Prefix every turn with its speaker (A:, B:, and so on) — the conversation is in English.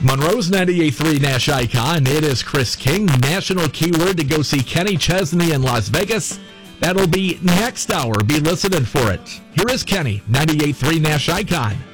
A: Monroe's 98.3 Nash Icon. It is Chris King. National keyword to go see Kenny Chesney in Las Vegas. That'll be next hour. Be listening for it. Here is Kenny, 98.3 Nash Icon.